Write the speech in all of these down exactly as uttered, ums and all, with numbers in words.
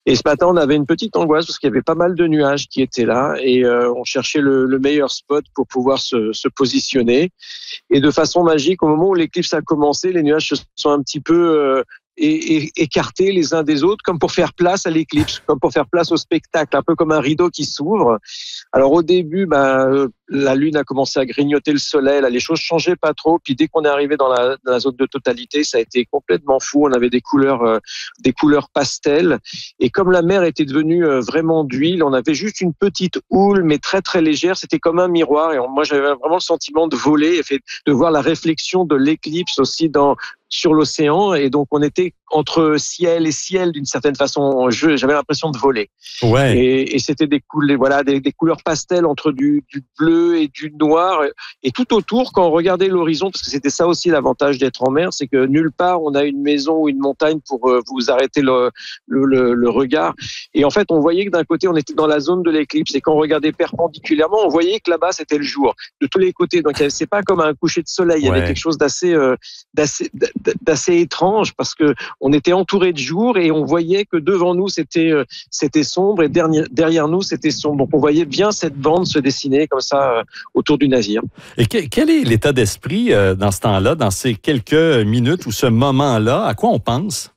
Et ce matin, on avait une petite angoisse parce qu'il y avait pas mal de nuages qui étaient là et euh, on cherchait le, le meilleur spot pour pouvoir se, se positionner. Et de façon magique, au moment où l'éclipse a commencé, les nuages se sont un petit peu euh, é- é- écartés les uns des autres, comme pour faire place à l'éclipse, comme pour faire place au spectacle, un peu comme un rideau qui s'ouvre. Alors au début, ben, la lune a commencé à grignoter le soleil, là, les choses changeaient pas trop. Puis dès qu'on est arrivé dans la, dans la zone de totalité, ça a été complètement fou. On avait des couleurs, euh, des couleurs pastel. Et comme la mer était devenue euh, vraiment d'huile, on avait juste une petite houle, mais très très légère. C'était comme un miroir. Et on, moi, j'avais vraiment le sentiment de voler et fait, de voir la réflexion de l'éclipse aussi dans sur l'océan. Et donc on était entre ciel et ciel d'une certaine façon. Je, j'avais l'impression de voler. Ouais. Et, et c'était des couleurs, voilà, des, des couleurs pastel entre du, du bleu et du noir. Et tout autour, quand on regardait l'horizon, parce que c'était ça aussi l'avantage d'être en mer, c'est que nulle part on a une maison ou une montagne pour euh, vous arrêter le, le, le, le regard. Et en fait, on voyait que d'un côté, on était dans la zone de l'éclipse. Et quand on regardait perpendiculairement, on voyait que là-bas, c'était le jour, de tous les côtés. Donc, c'est pas comme un coucher de soleil. Il y avait Ouais. quelque chose d'assez, euh, d'assez, d'assez étrange parce que on était entouré de jour et on voyait que devant nous, c'était, euh, c'était sombre et derrière, derrière nous, c'était sombre. Donc, on voyait bien cette bande se dessiner comme ça euh, autour du navire. Et que, quel est l'état d'esprit euh, dans ce temps-là, dans ces quelques minutes ou ce moment-là? À quoi on pense?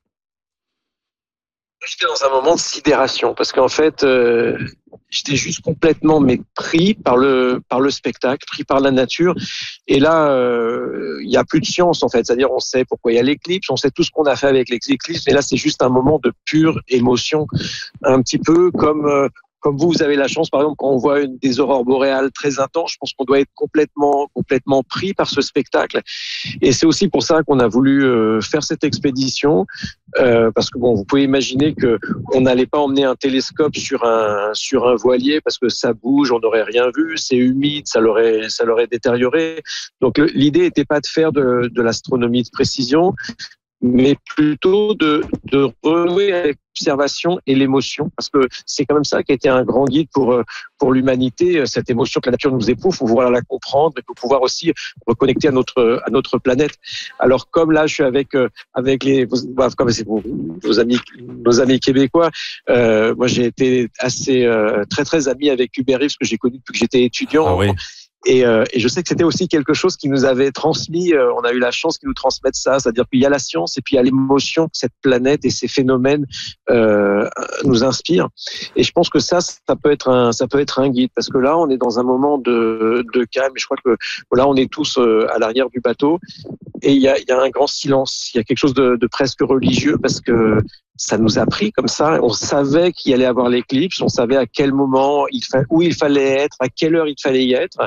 J'étais dans un moment de sidération parce qu'en fait, euh, j'étais juste complètement mais pris par le par le spectacle, pris par la nature. Et là, euh, il y a plus de science en fait. C'est-à-dire, on sait pourquoi il y a l'éclipse, on sait tout ce qu'on a fait avec l'éclipse. Mais là, c'est juste un moment de pure émotion, un petit peu comme euh, comme vous, vous avez la chance, par exemple, quand on voit une, des aurores boréales très intenses, je pense qu'on doit être complètement, complètement pris par ce spectacle. Et c'est aussi pour ça qu'on a voulu euh, faire cette expédition, euh, parce que bon, vous pouvez imaginer que on n'allait pas emmener un télescope sur un sur un voilier parce que ça bouge, on n'aurait rien vu, c'est humide, ça l'aurait ça l'aurait détérioré. Donc l'idée n'était pas de faire de, de l'astronomie de précision, mais plutôt de, de renouer avec l'observation et l'émotion, parce que c'est quand même ça qui a été un grand guide pour pour l'humanité, cette émotion que la nature nous éprouve, pour pouvoir la comprendre et pour pouvoir aussi reconnecter à notre à notre planète. Alors comme là, je suis avec avec les comme c'est vos, vos amis nos amis québécois, euh, moi j'ai été assez euh, très très ami avec Hubert Reeves que j'ai connu depuis que j'étais étudiant. Ah oui. Et, euh, et je sais que c'était aussi quelque chose qui nous avait transmis, euh, on a eu la chance qu'ils nous transmettent ça, c'est-à-dire qu'il y a la science et puis il y a l'émotion que cette planète et ces phénomènes euh, nous inspirent. Et je pense que ça, ça peut être un, ça peut être un guide, parce que là, on est dans un moment de, de calme. Et je crois que là, on est tous euh, à l'arrière du bateau et il y a, il y a un grand silence. Il y a quelque chose de, de presque religieux parce que ça nous a pris comme ça. On savait qu'il allait avoir l'éclipse, on savait à quel moment, il fa- où il fallait être, à quelle heure il fallait y être.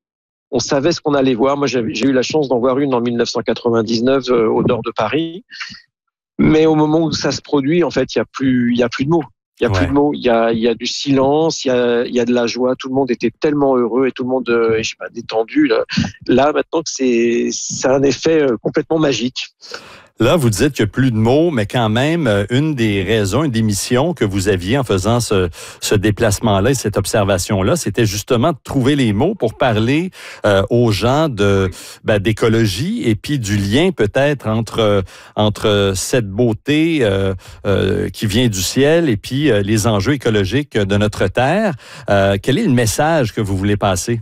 On savait ce qu'on allait voir. Moi, j'ai, j'ai eu la chance d'en voir une en dix-neuf cent quatre-vingt-dix-neuf euh, au nord de Paris. Mais au moment où ça se produit, en fait, il y a plus, il y a plus de mots. Il y a ouais. plus de mots. Il y a, il y a du silence. Il y a, il y a de la joie. Tout le monde était tellement heureux et tout le monde, euh, je sais pas, détendu. Là, là maintenant que c'est, c'est un effet euh, complètement magique. Là, vous dites qu'il n'y a plus de mots, mais quand même, une des raisons, une des missions que vous aviez en faisant ce, ce déplacement-là et cette observation-là, c'était justement de trouver les mots pour parler euh, aux gens de ben, d'écologie et puis du lien peut-être entre entre cette beauté euh, euh, qui vient du ciel et puis euh, les enjeux écologiques de notre Terre. Euh, quel est le message que vous voulez passer?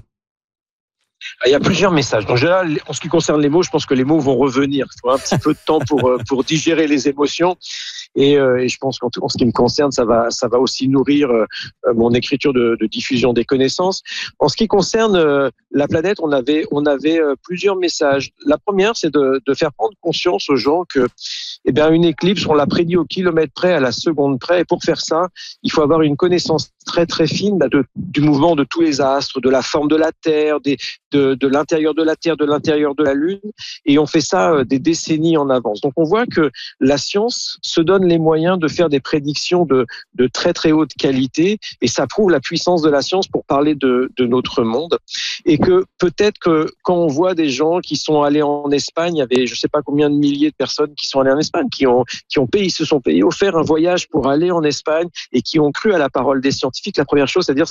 Il y a plusieurs messages. Donc, là, en ce qui concerne les mots, je pense que les mots vont revenir. Il faut un petit peu de temps pour pour digérer les émotions. Et, euh, et je pense qu'en tout, en ce qui me concerne, ça va ça va aussi nourrir euh, mon écriture de, de diffusion des connaissances. En ce qui concerne euh, la planète, on avait on avait euh, plusieurs messages. La première, c'est de de faire prendre conscience aux gens que eh bien une éclipse, on l'a prédit au kilomètre près, à la seconde près. Et pour faire ça, il faut avoir une connaissance très très fine de, du mouvement de tous les astres, de la forme de la Terre, des de, de l'intérieur de la Terre, de l'intérieur de la Lune, et on fait ça des décennies en avance. Donc on voit que la science se donne les moyens de faire des prédictions de, de très très haute qualité, et ça prouve la puissance de la science pour parler de, de notre monde. Et que peut-être que quand on voit des gens qui sont allés en Espagne, il y avait je sais pas combien de milliers de personnes qui sont allées en Espagne, qui ont qui ont payé, se sont payés, offert un voyage pour aller en Espagne et qui ont cru à la parole des scientifiques. La première chose, c'est-à-dire, c'est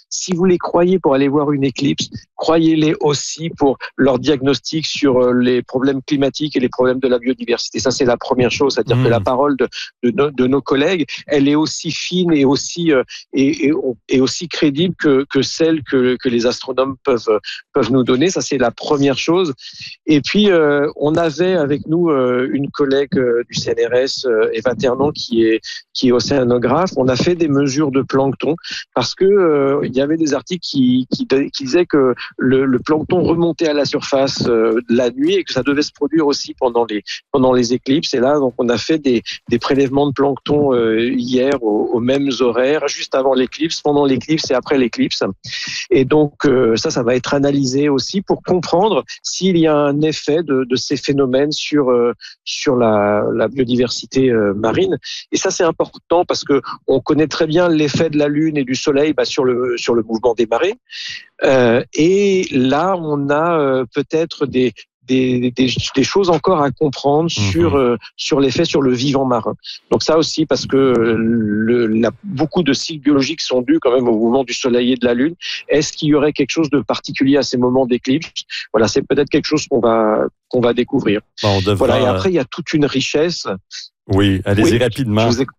si vous les croyez pour aller voir une éclipse, croyez-les aussi pour leur diagnostic sur les problèmes climatiques et les problèmes de la biodiversité. Ça, c'est la première chose, c'est-à-dire mmh. que la parole de, de, de, de nos collègues, elle est aussi fine et aussi, euh, et, et, et aussi crédible que, que celle que, que les astronomes peuvent, peuvent nous donner. Ça, c'est la première chose. Et puis, euh, on avait avec nous euh, une collègue euh, du C N R S, euh, Eva Ternan, qui est, qui est océanographe. On a fait des mesures de plancton parce que euh, il y avait des articles qui, qui, qui disaient que le, le plancton remontait à la surface euh, la nuit et que ça devait se produire aussi pendant les, pendant les éclipses. Et là, donc, on a fait des, des prélèvements de plancton euh, hier aux, aux mêmes horaires, juste avant l'éclipse, pendant l'éclipse et après l'éclipse. Et donc, euh, ça, ça va être analysé aussi pour comprendre s'il y a un effet de, de ces phénomènes sur, euh, sur la, la biodiversité euh, marine. Et ça, c'est important parce que on connaît très bien l'effet de la Lune et du Soleil bah, sur le, sur le mouvement des marées. Euh, et là, on a euh, peut-être des, des, des, des choses encore à comprendre sur, mmh. euh, sur l'effet sur le vivant marin. Donc ça aussi, parce que le, la, beaucoup de cycles biologiques sont dus quand même au mouvement du Soleil et de la Lune. Est-ce qu'il y aurait quelque chose de particulier à ces moments d'éclipse ? Voilà, c'est peut-être quelque chose qu'on va, qu'on va découvrir. Bon, on devra... Voilà, et après, il y a toute une richesse. Oui, allez-y oui, rapidement. Je vous ai...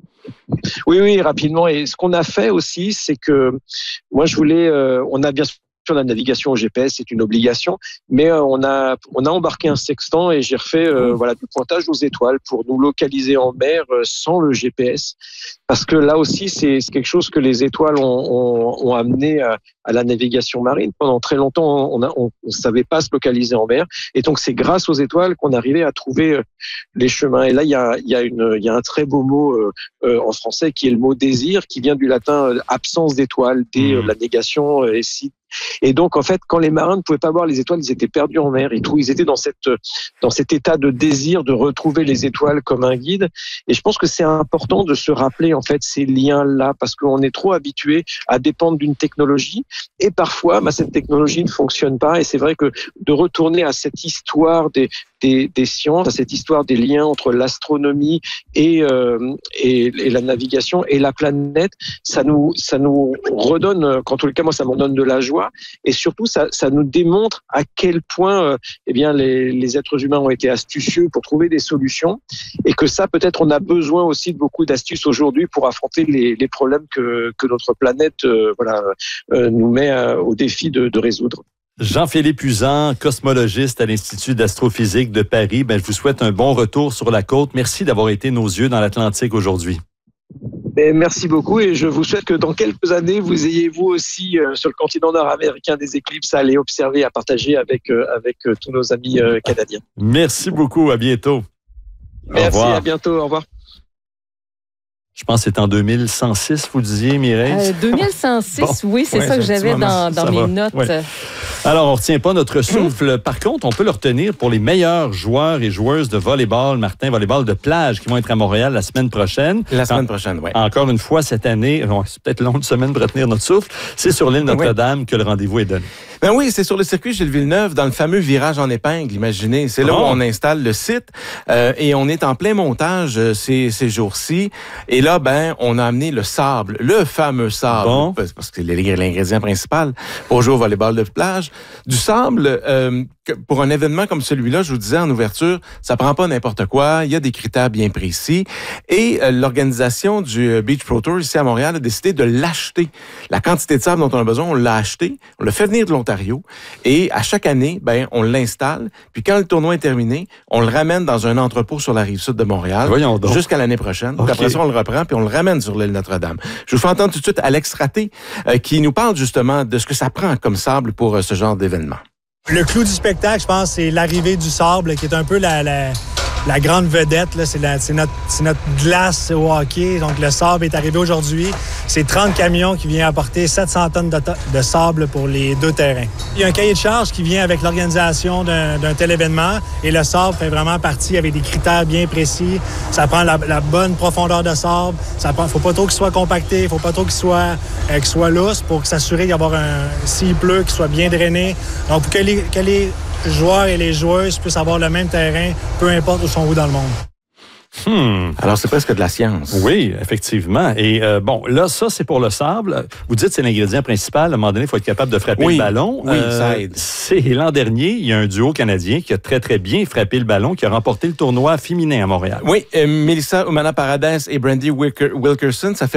Oui, oui, rapidement. Et ce qu'on a fait aussi, c'est que moi, je voulais, euh, on a bien sûr la navigation au G P S, c'est une obligation, mais euh, on a on a embarqué un sextant et j'ai refait euh, voilà du pointage aux étoiles pour nous localiser en mer euh, sans le G P S, parce que là aussi c'est, c'est quelque chose que les étoiles ont, ont, ont amené à, à la navigation marine. Pendant très longtemps, on ne on, on savait pas se localiser en mer, et donc c'est grâce aux étoiles qu'on arrivait à trouver euh, les chemins. Et là, il y a il y a une il y a un très beau mot euh, euh, en français qui est le mot désir, qui vient du latin euh, absence d'étoiles, dé, mmh. la négation euh, et si. Et donc, en fait, quand les marins ne pouvaient pas voir les étoiles, ils étaient perdus en mer. Ils étaient dans cette, dans cet état de désir de retrouver les étoiles comme un guide. Et je pense que c'est important de se rappeler, en fait, ces liens-là, parce qu'on est trop habitué à dépendre d'une technologie. Et parfois, bah, cette technologie ne fonctionne pas. Et c'est vrai que de retourner à cette histoire des, des, des sciences, à cette histoire des liens entre l'astronomie et, euh, et, et la navigation et la planète, ça nous, ça nous redonne, en tout cas, moi, ça m'en donne de la joie. Et surtout, ça, ça nous démontre à quel point euh, eh bien, les, les êtres humains ont été astucieux pour trouver des solutions, et que ça, peut-être, on a besoin aussi de beaucoup d'astuces aujourd'hui pour affronter les, les problèmes que, que notre planète euh, voilà, euh, nous met euh, au défi de, de résoudre. Jean-Philippe Uzan, cosmologiste à l'Institut d'astrophysique de Paris, ben, je vous souhaite un bon retour sur la côte. Merci d'avoir été nos yeux dans l'Atlantique aujourd'hui. Merci beaucoup, et je vous souhaite que dans quelques années, vous ayez vous aussi euh, sur le continent nord-américain des éclipses à aller observer, à partager avec, euh, avec euh, tous nos amis euh, canadiens. Merci beaucoup, à bientôt. Merci, à bientôt, au revoir. Je pense que c'est en deux mille cent six, vous disiez, Mireille? Euh, deux mille cent six, bon. oui, c'est ouais, ça que j'avais dans, dans mes va. notes. Ouais. Alors, on ne retient pas notre souffle. Par contre, on peut le retenir pour les meilleurs joueurs et joueuses de volleyball, Martin, volleyball de plage, qui vont être à Montréal la semaine prochaine. La semaine prochaine, oui. Encore une fois, cette année, bon, c'est peut-être long de semaine de retenir notre souffle, c'est sur l'île Notre-Dame oui. que le rendez-vous est donné. Ben oui, c'est sur le circuit Gilles Villeneuve, dans le fameux virage en épingle, imaginez. C'est là oh. où on installe le site euh, et on est en plein montage euh, ces, ces jours-ci. Et là, ben, on a amené le sable, le fameux sable, bon. parce que c'est l'ingrédient principal pour jouer au volleyball de plage. Du sable, euh, pour un événement comme celui-là, je vous disais en ouverture, ça prend pas n'importe quoi, il y a des critères bien précis. Et euh, l'organisation du Beach Pro Tour ici à Montréal a décidé de l'acheter. La quantité de sable dont on a besoin, on l'a acheté, on l'a fait venir de l'Ontario, et à chaque année, ben, on l'installe, puis quand le tournoi est terminé, on le ramène dans un entrepôt sur la rive sud de Montréal, jusqu'à l'année prochaine. Okay. Puis après ça, on le reprend, puis on le ramène sur l'île Notre-Dame. Je vous fais entendre tout de suite Alex Raté, euh, qui nous parle justement de ce que ça prend comme sable pour euh, ce genre d'événement. Le clou du spectacle, je pense, c'est l'arrivée du sable, qui est un peu la, la, la grande vedette. Là. C'est, la, c'est, notre, c'est notre glace au hockey. Donc, le sable est arrivé aujourd'hui. C'est trente camions qui viennent apporter sept cents tonnes de, de sable pour les deux terrains. Il y a un cahier de charges qui vient avec l'organisation d'un, d'un tel événement. Et le sable fait vraiment partie avec des critères bien précis. Ça prend la, la bonne profondeur de sable. Il ne faut pas trop qu'il soit compacté. Il ne faut pas trop qu'il soit, euh, qu'il soit lousse pour s'assurer d'avoir un... S'il pleut, qu'il soit bien drainé. Donc, pour que les que les joueurs et les joueuses puissent avoir le même terrain, peu importe où sont où dans le monde. Hmm. Alors, c'est presque de la science. Oui, effectivement. Et euh, bon, là, ça, c'est pour le sable. Vous dites que c'est l'ingrédient principal. À un moment donné, il faut être capable de frapper oui. le ballon. Oui, euh, ça aide. C'est l'an dernier, il y a un duo canadien qui a très, très bien frappé le ballon, qui a remporté le tournoi féminin à Montréal. Oui, euh, Melissa Umana Paradès et Brandy Wilker- Wilkerson, ça fait